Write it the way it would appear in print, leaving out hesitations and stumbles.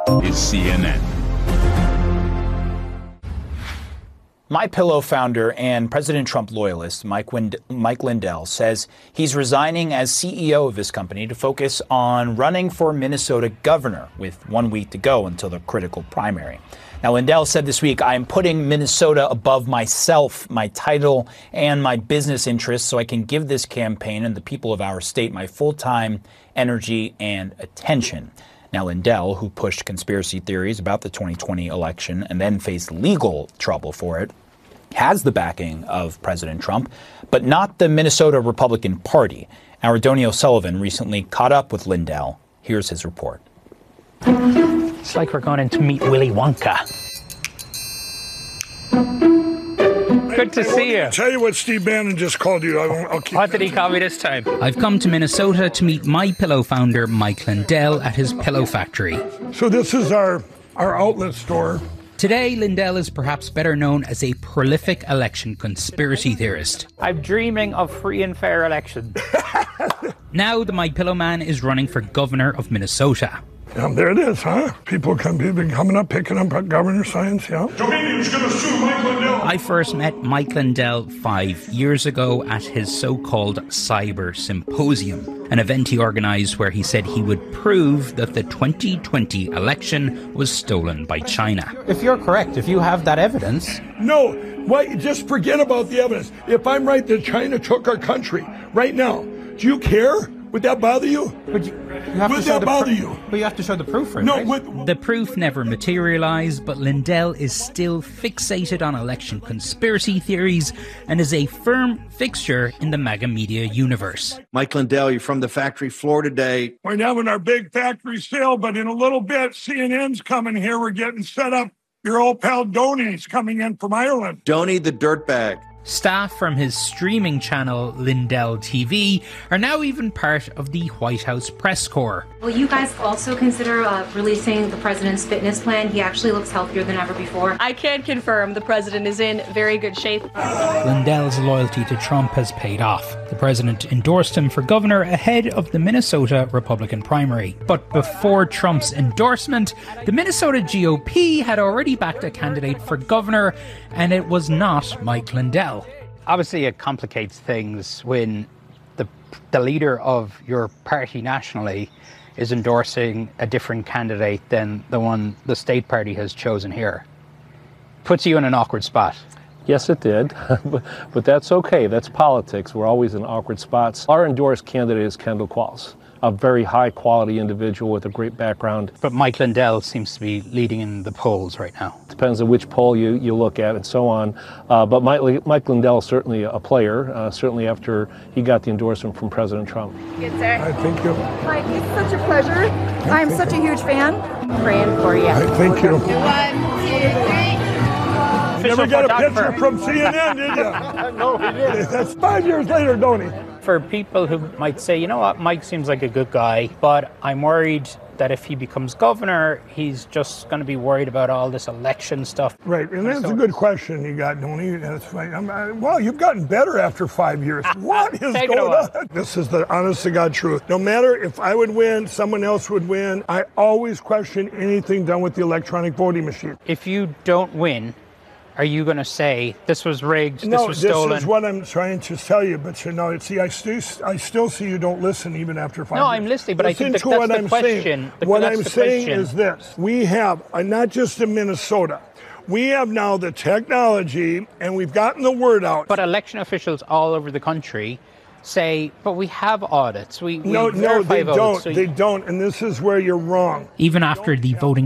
is CNN. MyPillow founder and President Trump loyalist Mike Lindell says he's resigning as CEO of his company to focus on running for Minnesota governor with 1 week to go until the critical primary. Now, Lindell said this week, "I am putting Minnesota above myself, my title, and my business interests so I can give this campaign and the people of our state my full-time energy and attention." Now, Lindell, who pushed conspiracy theories about the 2020 election and then faced legal trouble for it, has the backing of President Trump, but not the Minnesota Republican Party. Our Donnie O'Sullivan recently caught up with Lindell. Here's his report. It's like we're going in to meet Willy Wonka. Good to see you. Tell you what Steve Bannon just called you. What did he call me this time? I've come to Minnesota to meet MyPillow founder Mike Lindell at his pillow factory. So this is our outlet store. Today, Lindell is perhaps better known as a prolific election conspiracy theorist. I'm dreaming of free and fair elections. Now the MyPillow man is running for governor of Minnesota. There it is, huh? People have been coming up, picking up governor signs, yeah. Dominion's gonna sue Mike Lindell. I first met Mike Lindell 5 years ago at his so-called Cyber Symposium, an event he organized where he said he would prove that the 2020 election was stolen by China. If you're correct, if you have that evidence... No, just forget about the evidence. If I'm right that China took our country right now, do you care? Would that bother you? Would that bother you? But you have to show the proof for it, No, right? The proof never materialized, but Lindell is still fixated on election conspiracy theories and is a firm fixture in the MAGA media universe. Mike Lindell, you're from the factory floor today. We're having our big factory sale, but in a little bit, CNN's coming here. We're getting set up. Your old pal Donnie's coming in from Ireland. Donnie the dirtbag. Staff from his streaming channel, Lindell TV, are now even part of the White House press corps. Will you guys also consider releasing the president's fitness plan? He actually looks healthier than ever before. I can confirm the president is in very good shape. Lindell's loyalty to Trump has paid off. The president endorsed him for governor ahead of the Minnesota Republican primary. But before Trump's endorsement, the Minnesota GOP had already backed a candidate for governor, and it was not Mike Lindell. Obviously, it complicates things when the leader of your party nationally is endorsing a different candidate than the one the state party has chosen here. Puts you in an awkward spot. Yes, it did, but that's okay. That's politics. We're always in awkward spots. Our endorsed candidate is Kendall Qualls, a very high-quality individual with a great background. But Mike Lindell seems to be leading in the polls right now. Depends on which poll you look at and so on. But Mike Lindell is certainly a player, certainly after he got the endorsement from President Trump. Good, sir. I think you. Mike, it's such a pleasure. I'm such a huge fan. Praying for you. I thank you. 1, 2, 3. You never got a picture from CNN, did you? No, we didn't. That's 5 years later, Donnie. For people who might say, you know what, Mike seems like a good guy, but I'm worried that if he becomes governor, he's just going to be worried about all this election stuff. Right, and that's a good question you got, Donnie. That's fine. Well, you've gotten better after 5 years. What is going on? This is the honest-to-God truth. No matter if I would win, someone else would win, I always question anything done with the electronic voting machine. If you don't win, are you going to say this was rigged, this was stolen? No, this is what I'm trying to tell you. But you know, see, I still see you don't listen even after 5 years. No, I'm listening, but I think that's the question. What I'm saying is this. We have, not just in Minnesota, we have now the technology and we've gotten the word out. But election officials all over the country say, but we have audits. We no, they verify votes, don't. They don't. And this is where you're wrong. Even after the voting